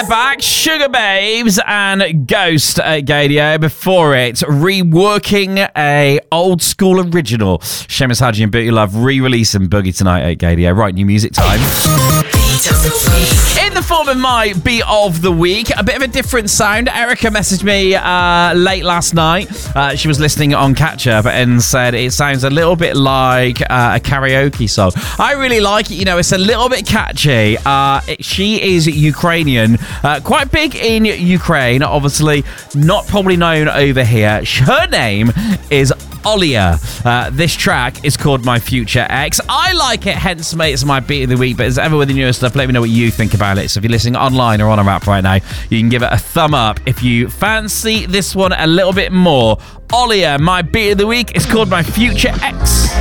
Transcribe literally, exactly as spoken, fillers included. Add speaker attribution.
Speaker 1: They're back, Sugar Babes and Ghost at Gadio. Before it, reworking a old school original. Seamus Haji and Booty Love re-releasing Boogie tonight at Gadio. Right, new music time. In the form of my Beat of the Week, a bit of a different sound. Erica messaged me uh, late last night. Uh, she was listening on Catch Up and said it sounds a little bit like uh, a karaoke song. I really like it. You know, it's a little bit catchy. Uh, it, she is Ukrainian, uh, quite big in Ukraine, obviously not probably known over here. Her name is Olia. Uh, this track is called My Future Ex. I like it, hence mate, it's my Beat of the Week. But as ever with the newer stuff, let me know what you think about it. So if you're listening online or on a app right now, you can give it a thumb up. If you fancy this one a little bit more, Olia, my Beat of the Week is called My Future Ex.